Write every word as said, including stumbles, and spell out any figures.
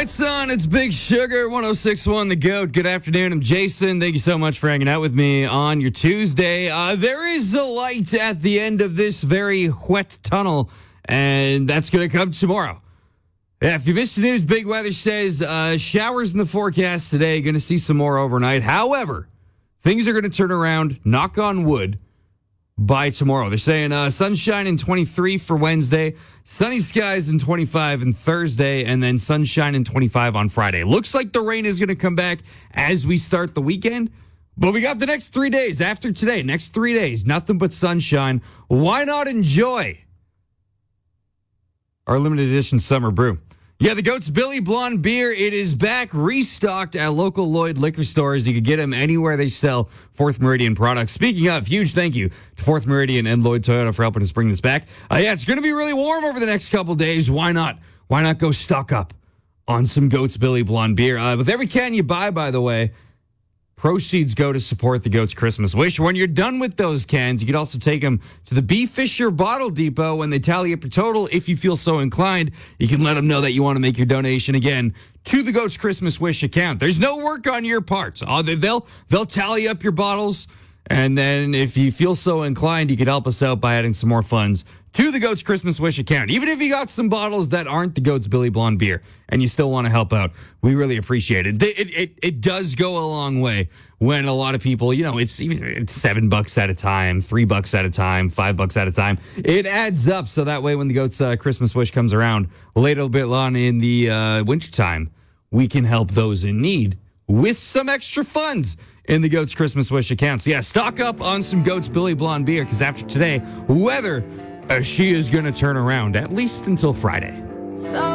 Lights on, it's Big Sugar, one oh six point one The GOAT. Good afternoon, I'm Jason. Thank you so much for hanging out with me on your Tuesday. Uh, there is a light at the end of this very wet tunnel, and that's going to come tomorrow. Yeah, if you missed the news, Big Weather says uh, showers in the forecast today. Going to see some more overnight. However, things are going to turn around, knock on wood, by tomorrow. They're saying uh, sunshine in twenty-three for Wednesday, sunny skies in twenty-five and Thursday, and then sunshine in twenty-five on Friday. Looks like the rain is going to come back as we start the weekend, but we got the next three days after today. Next three days, nothing but sunshine. Why not enjoy our limited edition summer brew? Yeah, the GOAT's Billy Blonde beer. It is back, restocked at local Lloyd liquor stores. You can get them anywhere they sell Fourth Meridian products. Speaking of, huge thank you to Fourth Meridian and Lloyd Toyota for helping us bring this back. Uh, yeah, it's going to be really warm over the next couple days. Why not? Why not go stock up on some GOAT's Billy Blonde beer? Uh, with every can you buy, by the way, proceeds go to support the GOAT's Christmas Wish. When you're done with those cans, you can also take them to the B. Fisher Bottle Depot. When they tally up your total, if you feel so inclined, you can let them know that you want to make your donation again to the GOAT's Christmas Wish account. There's no work on your part. Uh, they'll, they'll tally up your bottles, and then if you feel so inclined, you can help us out by adding some more funds to the GOAT's Christmas Wish account. Even if you got some bottles that aren't the GOAT's Billy Blonde beer and you still want to help out, we really appreciate it. It, it. it does go a long way when a lot of people, you know, it's, it's seven bucks at a time, three bucks at a time, five bucks at a time. It adds up, so that way when the GOAT's uh, Christmas Wish comes around a little bit on in the uh, wintertime, we can help those in need with some extra funds in the GOAT's Christmas Wish account. So yeah, stock up on some GOAT's Billy Blonde beer, because after today, weather, uh, she is going to turn around, at least until Friday. So